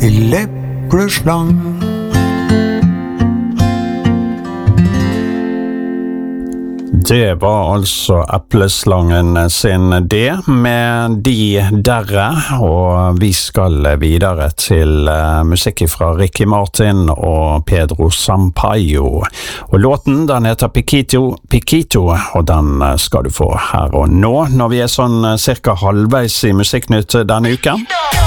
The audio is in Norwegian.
til epleslang. Det var altså Epleslangen sin det med de derre, og vi skal videre til musikk fra Ricky Martin og Pedro Sampaio. Og låten den heter Piquito, og den skal du få her og nå, når vi sånn cirka halvveis i Musikknytt denne uken.